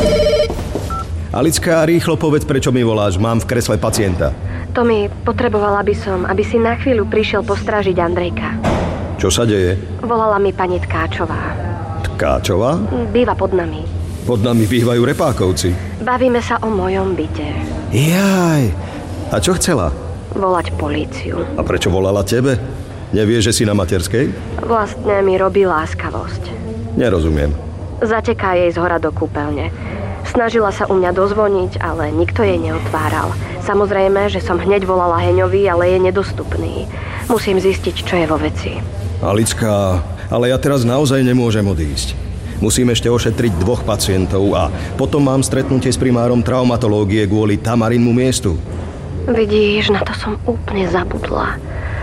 Alická, rýchlo povedz, prečo mi voláš. Mám v kresle pacienta. Tomi, potrebovala by som, aby si na chvíľu prišiel postrážiť Andrejka. Čo sa deje? Volala mi pani Tkáčová. Tkáčová? Býva pod nami. Pod nami bývajú Repákovci. Bavíme sa o mojom byte. Jaj. A čo chcela? Volať políciu. A prečo volala tebe? Nevie, že si na materskej? Vlastne mi robí láskavosť. Nerozumiem. Zateká jej zhora do kúpeľne. Snažila sa u mňa dozvoniť, ale nikto jej neotváral. Samozrejme, že som hneď volala Heňovi, ale je nedostupný. Musím zistiť, čo je vo veci. Alická, ale ja teraz naozaj nemôžem odísť. Musím ešte ošetriť 2 pacientov a potom mám stretnutie s primárom traumatológie kvôli Tamarinmu miestu. Vidíš, na to som úplne zabudla.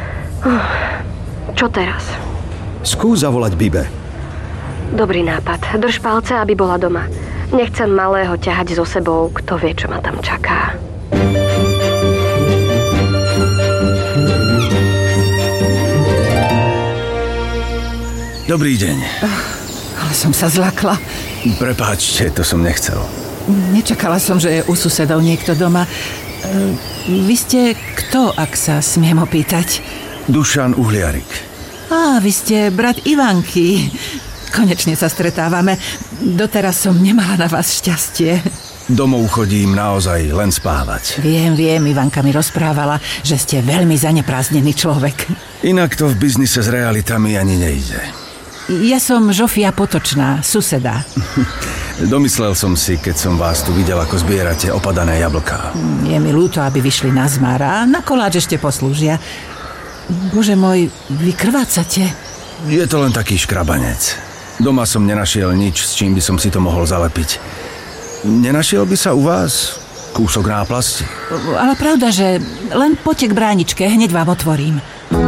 Čo teraz? Skús zavolať Bibe. Dobrý nápad. Drž palce, aby bola doma. Nechcem malého ťahať so sebou, kto vie, čo ma tam čaká. Dobrý deň. Ale som sa zlakla. Prepáčte, to som nechcel. Nečakala som, že je u susedov niekto doma. Vy ste kto, ak sa smiem opýtať? Dušan Uhliarik. Vy ste brat Ivanky. Konečne sa stretávame. Doteraz som nemala na vás šťastie. Domov chodím naozaj len spávať. Viem, Ivanka mi rozprávala, že ste veľmi zanepráznený človek. Inak to v biznise s realitami ani nejde. Ja som Žofia Potočná, suseda. Domyslel som si, keď som vás tu videl, ako zbierate opadané jablká. Je mi ľúto, aby vyšli na zmar a na koláč ešte poslúžia. Bože môj, vy krvácate? Je to len taký škrabanec. Doma som nenašiel nič, s čím by som si to mohol zalepiť. Nenašiel by sa u vás kúsok náplasti? Ale pravda, že len poďte k bráničke, hneď vám otvorím.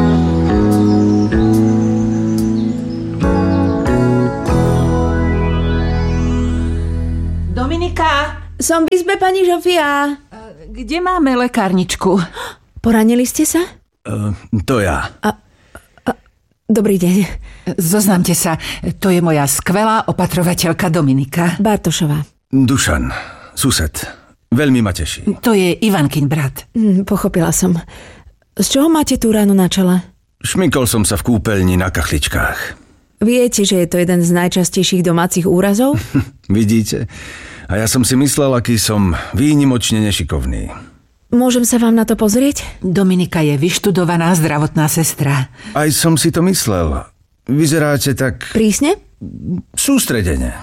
Dominika! Som v izbe, pani Žofia. Kde máme lekárničku? Poranili ste sa? To ja. Dobrý deň. Zoznamte sa, to je moja skvelá opatrovateľka Dominika. Bartošová. Dušan, sused. Veľmi ma teší. To je Ivankin brat. Pochopila som. Z čoho máte tú ránu na čele? Šmykol som sa v kúpeľni na kachličkách. Viete, že je to jeden z najčastejších domácich úrazov? Vidíte? A ja som si myslel, aký som výnimočne nešikovný. Môžem sa vám na to pozrieť? Dominika je vyštudovaná zdravotná sestra. Aj som si to myslel. Vyzeráte tak... Prísne? Sústredene.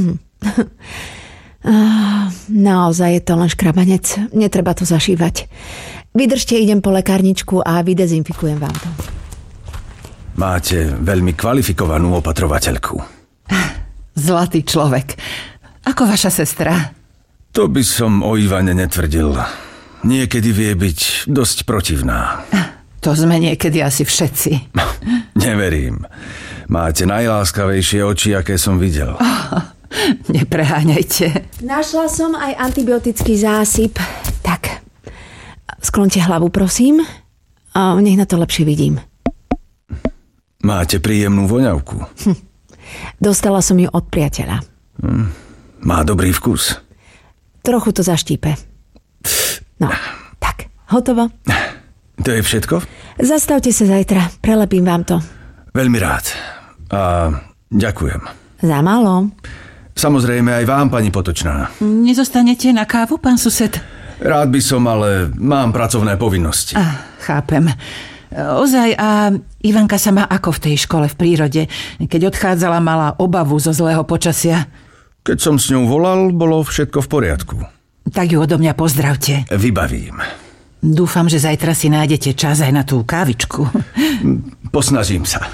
Naozaj je to len škrabanec. Netreba to zašívať. Vydržte, idem po lekárničku a vydezinfikujem vám to. Máte veľmi kvalifikovanú opatrovateľku. Zlatý človek. Ako vaša sestra? To by som o Ivane netvrdil. Niekedy vie byť dosť protivná. To sme niekedy asi všetci. Neverím. Máte najláskavejšie oči, aké som videl. Nepreháňajte. Našla som aj antibiotický zásyp. Tak, sklonte hlavu, prosím. Nech na to lepšie vidím. Máte príjemnú voňavku. Dostala som ju od priateľa. Má dobrý vkus. Trochu to zaštípe. No, tak, hotovo. To je všetko? Zastavte sa zajtra, prelepím vám to. Veľmi rád. A ďakujem. Za málo. Samozrejme aj vám, pani Potočná. Nezostanete na kávu, pán sused? Rád by som, ale mám pracovné povinnosti. Chápem. Ozaj, a Ivanka sa má ako v tej škole v prírode? Keď odchádzala, mala obavu zo zlého počasia. Keď som s ňou volal, bolo všetko v poriadku. Tak ju odo mňa pozdravte. Vybavím. Dúfam, že zajtra si nájdete čas aj na tú kávičku. Posnažím sa.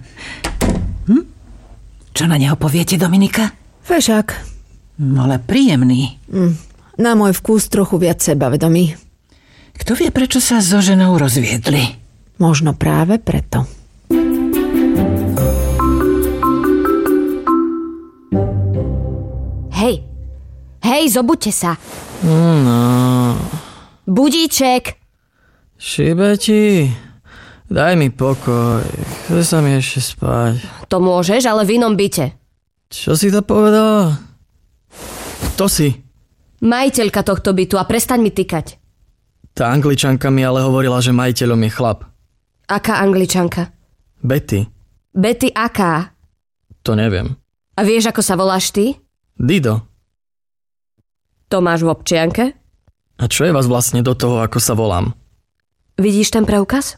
Čo na neho poviete, Dominika? Fešák. Ale príjemný. Na môj vkus trochu viac sebavedomý. Kto vie, prečo sa so ženou rozviedli? Možno práve preto. Hej, zobuďte sa. No. Budíček. Šíbe ti? Daj mi pokoj. Chce sa mi ešte spať. To môžeš, ale v inom byte. Čo si to povedala? To si. Majiteľka tohto bytu a prestaň mi tykať. Tá Angličanka mi ale hovorila, že majiteľom je chlap. Aká Angličanka? Betty. Betty aká? To neviem. A vieš, ako sa voláš ty? Dido. To máš v občianke? A čo je vás vlastne do toho, ako sa volám? Vidíš ten preukaz?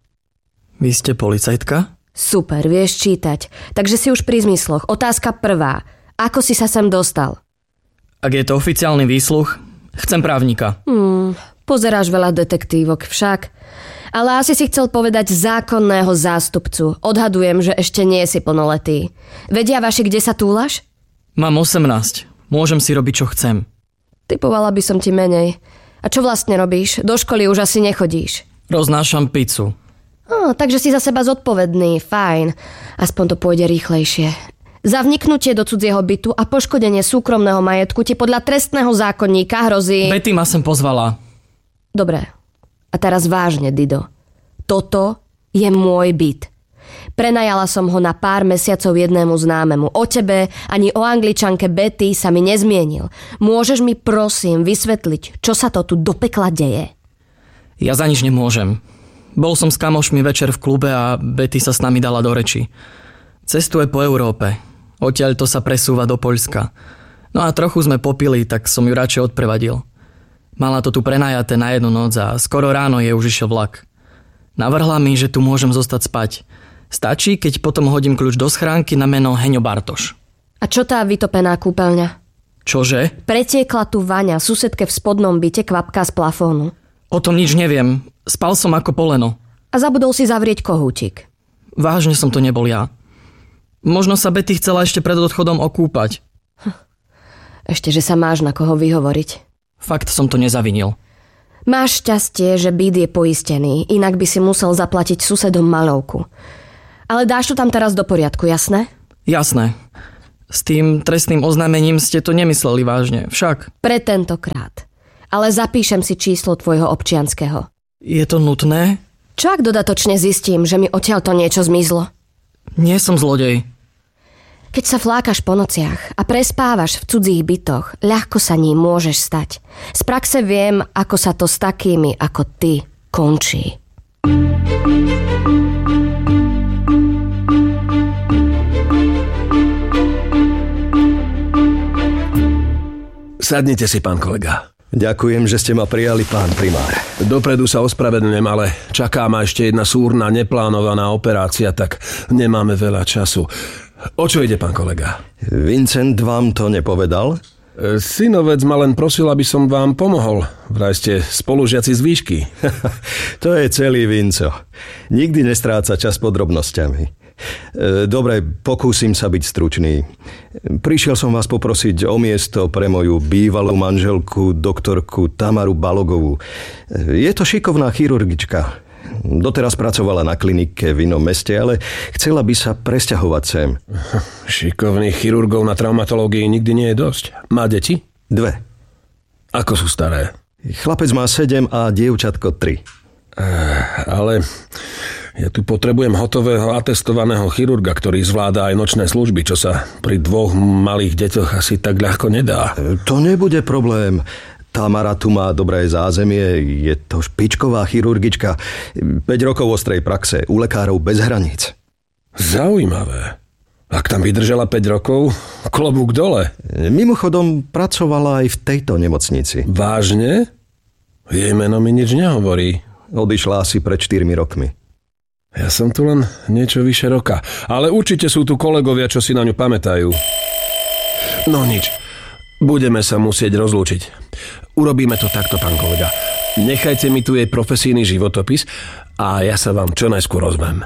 Vy ste policajtka? Super, vieš čítať. Takže si už pri zmysloch. Otázka prvá. Ako si sa sem dostal? Ak je to oficiálny výsluch, chcem právnika. Pozeráš veľa detektívok však. Ale asi si chcel povedať zákonného zástupcu. Odhadujem, že ešte nie si plnoletý. Vedia vaši, kde sa túlaš? Mám 18. Môžem si robiť, čo chcem. Typovala by som ti menej. A čo vlastne robíš? Do školy už asi nechodíš. Roznášam pizzu. Takže si za seba zodpovedný, fajn. Aspoň to pôjde rýchlejšie. Za vniknutie do cudzieho bytu a poškodenie súkromného majetku ti podľa trestného zákonníka hrozí... Betty ma sem pozvala. Dobre. A teraz vážne, Dido. Toto je môj byt. Prenajala som ho na pár mesiacov jednému známemu. O tebe ani o Angličanke Betty sa mi nezmienil. Môžeš mi prosím vysvetliť, čo sa to tu do pekla deje? Ja za nič nemôžem. Bol som s kamošmi večer v klube a Betty sa s nami dala do reči. Cestuje po Európe. Odtiaľ to sa presúva do Poľska. No a trochu sme popili, tak som ju radšej odprevadil. Mala to tu prenajaté na jednu noc a skoro ráno je už išiel vlak. Navrhla mi, že tu môžem zostať spať. Stačí, keď potom hodím kľúč do schránky na meno Heňo Bartoš. A čo tá vytopená kúpeľňa? Čože? Pretiekla tu vaňa, susedke v spodnom byte kvapka z plafónu. O tom nič neviem. Spal som ako poleno. A zabudol si zavrieť kohútik. Vážne som to nebol ja. Možno sa Betty chcela ešte pred odchodom okúpať. Ešte, že sa máš na koho vyhovoriť. Fakt som to nezavinil. Máš šťastie, že byt je poistený, inak by si musel zaplatiť susedom malovku. Ale dáš to tam teraz do poriadku, jasné? Jasné. S tým trestným oznámením ste to nemysleli vážne, však. Pre tentokrát. Ale zapíšem si číslo tvojho občianskeho. Je to nutné? Čo ak dodatočne zistím, že mi odtiaľto niečo zmizlo? Nie som zlodej. Keď sa flákaš po nociach a prespávaš v cudzích bytoch, ľahko sa ním môžeš stať. Z praxe viem, ako sa to s takými ako ty končí. Sadnite si, pán kolega. Ďakujem, že ste ma prijali, pán primár. Dopredu sa ospravedlňujem, ale čaká ma ešte jedna súrna neplánovaná operácia, tak nemáme veľa času. O čo ide, pán kolega? Vincent vám to nepovedal? Synovec ma len prosil, aby som vám pomohol. Vraj ste spolužiaci z výšky. To je celý Vinco. Nikdy nestráca čas podrobnosťami. Dobre, pokúsim sa byť stručný. Prišiel som vás poprosiť o miesto pre moju bývalú manželku, doktorku Tamaru Balogovú. Je to šikovná chirurgička. Doteraz pracovala na klinike v inom meste, ale chcela by sa presťahovať sem. Šikovných chirurgov na traumatológii nikdy nie je dosť. Má deti? 2. Ako sú staré? Chlapec má 7 a dievčatko 3. Ale ja tu potrebujem hotového atestovaného chirurga, ktorý zvláda aj nočné služby, čo sa pri 2 malých deťoch asi tak ľahko nedá. To nebude problém. Tamara tu má dobré zázemie, je to špičková chirurgička, 5 rokov ostrej praxe, u lekárov bez hraníc. Zaujímavé. Ak tam vydržala 5 rokov, klobúk dole. Mimochodom, pracovala aj v tejto nemocnici. Vážne? Jej meno mi nič nehovorí. Odišla asi pred 4 rokmi. Ja som tu len niečo vyše roka, ale určite sú tu kolegovia, čo si na ňu pamätajú. No nič, budeme sa musieť rozlúčiť. Urobíme to takto, pán kolega. Nechajte mi tu jej profesijný životopis a ja sa vám čo najskôr ozvem.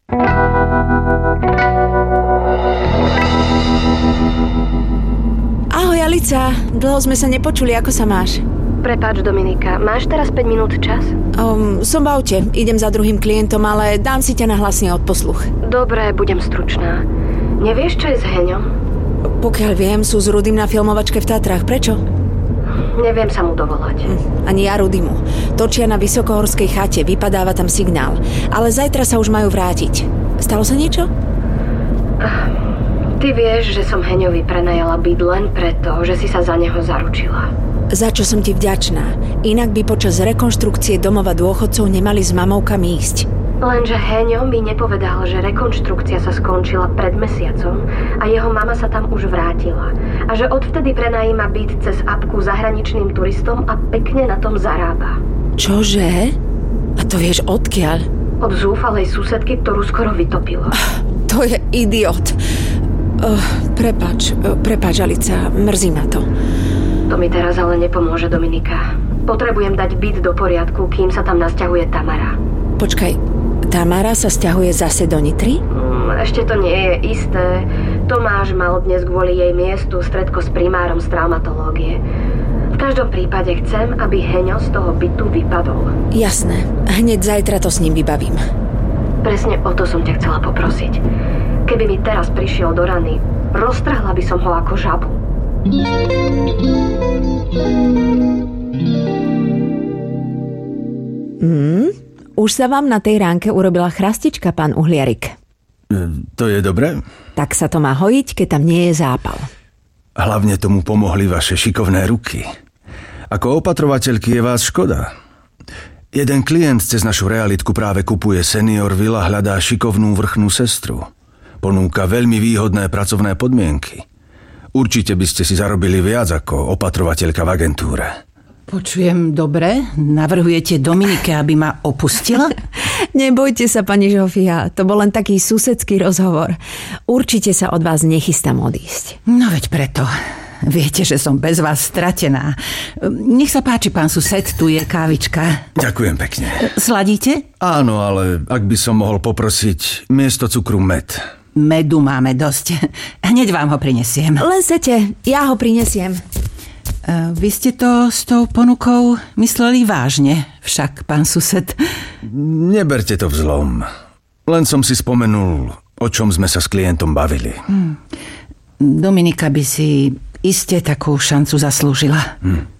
Ahoj, Alica. Dlho sme sa nepočuli, ako sa máš? Prepáč, Dominika, máš teraz 5 minút čas? Som v aute, idem za druhým klientom, ale dám si ťa na hlasný odposluch. Dobre, budem stručná. Nevieš, čo je s Heňom? Pokiaľ viem, sú s Rudym na filmovačke v Tatrách. Prečo? Neviem sa mu dovolať. Ani ja Rudymu. Točia na vysokohorskej chate, vypadáva tam signál. Ale zajtra sa už majú vrátiť. Stalo sa niečo? Ty vieš, že som Heňovi prenajala byt len preto, že si sa za neho zaručila. Za čo som ti vďačná. Inak by počas rekonštrukcie domova dôchodcov nemali s mamou kam ísť. Lenže Heňo mi nepovedal, že rekonštrukcia sa skončila pred mesiacom a jeho mama sa tam už vrátila. A že odvtedy prenajíma byt cez apku zahraničným turistom a pekne na tom zarába. Čože? A to vieš odkiaľ? Od zúfalej susedky, ktorú skoro vytopilo. To je idiot. Prepáč, Alica, mrzí ma to. To mi teraz ale nepomôže, Dominika. Potrebujem dať byt do poriadku, kým sa tam nasťahuje Tamara. Počkaj, Tamara sa sťahuje zase do Nitry? Ešte to nie je isté. Tomáš mal dnes kvôli jej miestu stretko s primárom z traumatológie. V každom prípade chcem, aby Heňo z toho bytu vypadol. Jasné, hneď zajtra to s ním vybavím. Presne o to som ťa chcela poprosiť. Keby mi teraz prišiel do rany, roztrhla by som ho ako žabu. Už sa vám na tej ránke urobila chrastička, pán Uhliarik. To je dobré? Tak sa to má hojiť, keď tam nie je zápal. Hlavne tomu pomohli vaše šikovné ruky. Ako opatrovateľky je vás škoda. Jeden klient cez našu realitku práve kupuje senior villa, hľadá šikovnú vrchnú sestru. Ponúka veľmi výhodné pracovné podmienky. Určite by ste si zarobili viac ako opatrovateľka v agentúre. Počujem dobre? Navrhujete Dominike, aby ma opustila? Nebojte sa, pani Žofia, to bol len taký susedský rozhovor. Určite sa od vás nechystám odísť. No veď preto. Viete, že som bez vás stratená. Nech sa páči, pán sused, tu je kávička. Ďakujem pekne. Sladíte? Áno, ale ak by som mohol poprosiť miesto cukru med. Medu máme dosť. Hneď vám ho prinesiem. Len sete, ja ho prinesiem. Vy ste to s tou ponukou mysleli vážne, však, pán sused. Neberte to vzlom. Len som si spomenul, o čom sme sa s klientom bavili. Dominika by si iste takú šancu zaslúžila.